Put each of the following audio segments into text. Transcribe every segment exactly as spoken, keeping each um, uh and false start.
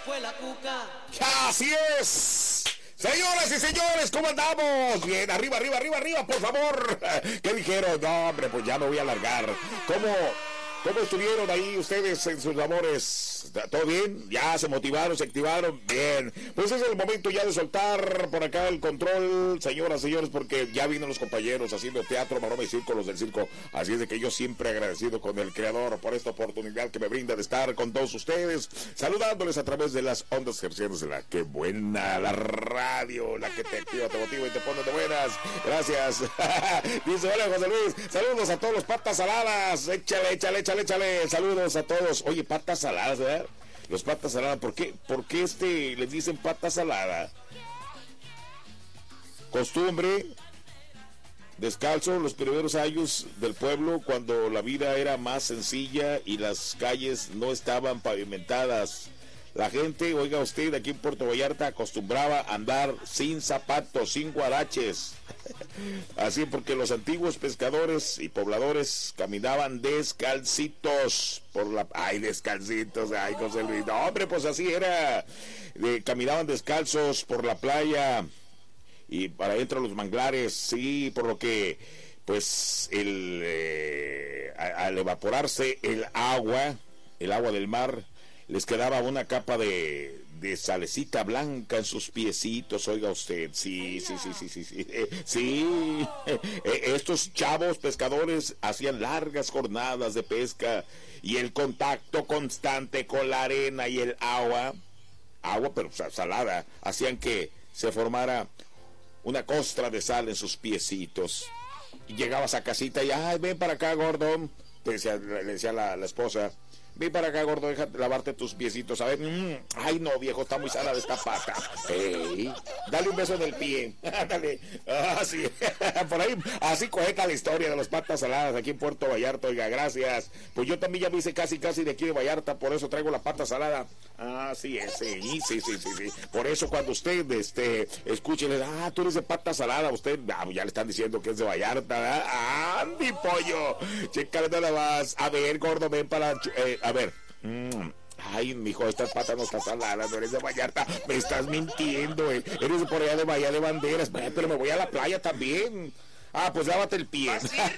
fue la cuca. Así es. Señoras y señores, ¿cómo andamos? Bien, arriba, arriba, arriba, arriba, por favor. ¿Qué dijeron? No, hombre, pues ya me voy a alargar. ¿Cómo, cómo estuvieron ahí ustedes en sus labores? ¿Todo bien? ¿Ya se motivaron, se activaron? Bien. Pues es el momento ya de soltar por acá el control, señoras y señores, porque ya vienen los compañeros haciendo teatro, maroma y circo, los del circo. Así es de que yo siempre agradecido con el creador por esta oportunidad que me brinda de estar con todos ustedes, saludándoles a través de las ondas hercianas de la que buena, la radio, la que te activa, te motiva y te pone de buenas. Gracias. Dice, hola José Luis, saludos a todos los patas saladas. Échale, échale, échale, échale. Saludos a todos. Oye, patas saladas, ¿verdad? Los patas saladas, ¿por qué? ¿Por qué este les dicen pata salada? Costumbre, descalzo, los primeros años del pueblo, cuando la vida era más sencilla y las calles no estaban pavimentadas. La gente, oiga usted, aquí en Puerto Vallarta acostumbraba a andar sin zapatos, sin guaraches. Así porque los antiguos pescadores y pobladores caminaban descalcitos por la... Ay, descalcitos, ay, José Luis. No, hombre, pues así era. Eh, caminaban descalzos por la playa y para adentro de los manglares, sí, por lo que, pues, el eh, a, al evaporarse el agua, el agua del mar, les quedaba una capa de, de salecita blanca en sus piecitos, oiga usted, sí, sí, sí, sí, sí, sí, eh, sí, eh, estos chavos pescadores hacían largas jornadas de pesca y el contacto constante con la arena y el agua, agua pero salada, hacían que se formara una costra de sal en sus piecitos. Y llegabas a casita y, ay, ven para acá, gordo, te decía, le decía la, la esposa, ven para acá, gordo, deja lavarte tus piecitos. A ver, mmm, ay no, viejo, está muy sana de esta pata. Hey, dale un beso en el pie. Dale, ah, sí. Por ahí, así coheta la historia de los patas saladas aquí en Puerto Vallarta. Oiga, gracias. Pues yo también ya me hice casi, casi de aquí de Vallarta, por eso traigo la pata salada. Ah, sí, sí, sí, sí, sí, sí. Por eso cuando usted, este, escuche, ah, tú eres de pata salada, usted, ah, ya le están diciendo que es de Vallarta, ¿verdad? Ah, mi pollo. Chécale nada más. A ver, gordo, ven para, eh, a ver. Mm. Ay, mijo, estas patas no están saladas, no eres de Vallarta, me estás mintiendo, eh. Eres por allá de Bahía de Banderas, pero me voy a la playa también. Ah, pues lávate el pie.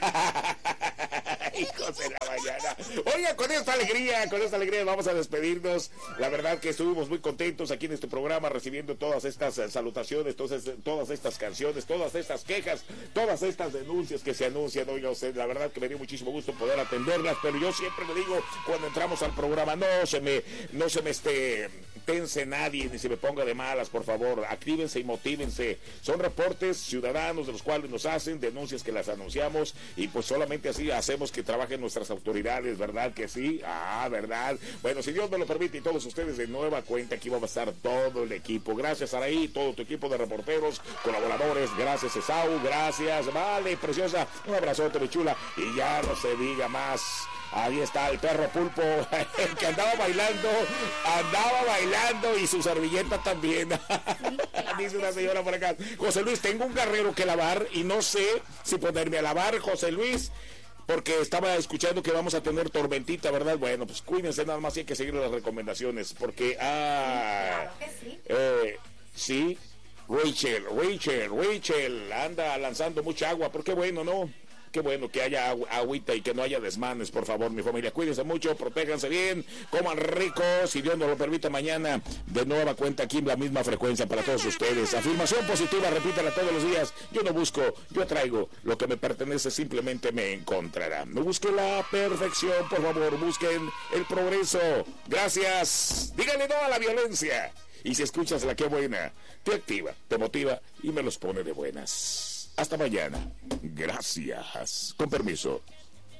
Hijos de la mañana. Oiga, con esta alegría, con esta alegría vamos a despedirnos. La verdad que estuvimos muy contentos aquí en este programa recibiendo todas estas uh, salutaciones, todas, todas estas canciones, todas estas quejas, todas estas denuncias que se anuncian. Oiga usted, la verdad que me dio muchísimo gusto poder atenderlas, pero yo siempre le digo cuando entramos al programa, no se me, no se me esté tense nadie, ni se me ponga de malas, por favor, actívense y motívense. Son reportes ciudadanos de los cuales nos hacen, denuncias que las anunciamos y pues solamente así hacemos que trabajen nuestras autoridades, ¿verdad que sí? Ah, ¿verdad? Bueno, si Dios me lo permite y todos ustedes de nueva cuenta, aquí va a estar todo el equipo. Gracias, Araí, todo tu equipo de reporteros, colaboradores, gracias, Esau, gracias, vale, preciosa, un abrazote, mi chula, y ya no se diga más. Ahí está el perro Pulpo, el que andaba bailando, andaba bailando y su servilleta también. Dice una señora por acá, José Luis, tengo un garrero que lavar y no sé si ponerme a lavar, José Luis, porque estaba escuchando que vamos a tener tormentita, ¿verdad? Bueno, pues cuídense nada más y hay que seguir las recomendaciones, porque, ah, claro que sí. Eh, sí, Rachel, Rachel, Rachel, anda lanzando mucha agua, pero qué bueno, ¿no? Qué bueno que haya agu agüita y que no haya desmanes, por favor, mi familia. Cuídense mucho, protéjanse bien, coman rico, si Dios nos lo permite mañana, de nueva cuenta aquí en la misma frecuencia para todos ustedes. Afirmación positiva, repítala todos los días. Yo no busco, yo traigo lo que me pertenece, simplemente me encontrará. No busquen la perfección, por favor, busquen el progreso. Gracias. Díganle no a la violencia. Y si escuchas la que buena, te activa, te motiva y me los pone de buenas. Hasta mañana. Gracias. Con permiso.